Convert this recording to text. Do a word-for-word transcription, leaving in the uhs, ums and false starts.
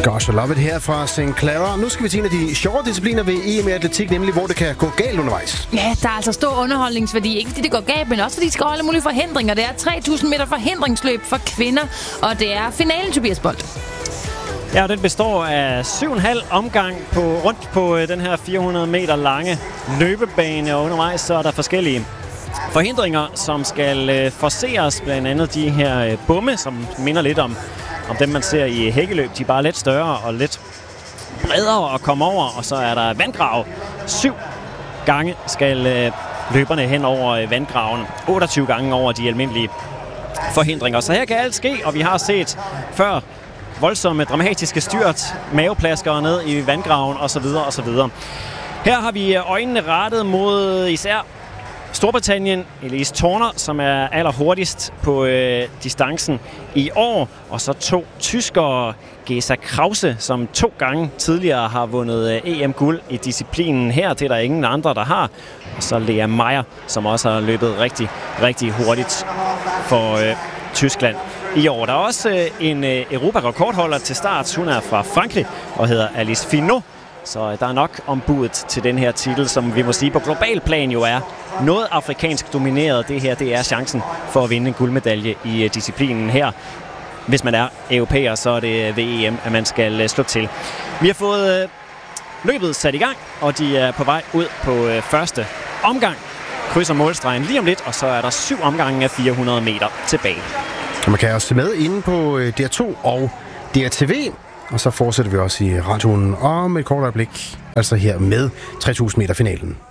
Gosh, I love it her fra Saint Clara. Nu skal vi til en af de sjove discipliner ved E M i atletik, nemlig hvor det kan gå galt undervejs. Ja, der er altså stor underholdningsværdi. Ikke fordi det går galt, men også fordi de skal holde mulige forhindringer. Det er tre tusind meter forhindringsløb for kvinder, og det er finalen, Tobias Bolt. Ja, og den består af syv komma fem omgang på, rundt på øh, den her fire hundrede meter lange løbebane, og undervejs så er der forskellige forhindringer, som skal øh, forceres, blandt andet de her øh, bomme, som minder lidt om, om dem, man ser i hækkeløb. De er bare lidt større og lidt bredere at komme over, og så er der vandgrav. Syv gange skal øh, løberne hen over øh, vandgraven, otteogtyve gange over de almindelige forhindringer. Så her kan alt ske, og vi har set før voldsomme, dramatiske styrt, maveplaskere ned i vandgraven osv. osv. Her har vi øjnene rettet mod især Storbritannien, Elise Turner, som er allerhurtigst på øh, distancen i år, og så to tyskere, Gesa Krause, som to gange tidligere har vundet øh, E M-guld i disciplinen her. Det er der ingen andre, der har. Og så Lea Meyer, som også har løbet rigtig, rigtig hurtigt for øh, Tyskland i år. Der er også øh, en øh, Europa-rekordholder til start. Hun er fra Frankrig og hedder Alice Finot. Så der er nok ombudet til den her titel, som vi må sige på global plan jo er noget afrikansk domineret. Det her, det er chancen for at vinde en guldmedalje i disciplinen her. Hvis man er europæer, så er det ved E M, at man skal slå til. Vi har fået løbet sat i gang, og de er på vej ud på første omgang. Krydser målstregen lige om lidt, og så er der syv omgange af fire hundrede meter tilbage. Man kan også se med inde på D R to og D R T V. Og så fortsætter vi også i radioen om et kort øjeblik, altså her med tre tusind meter finalen.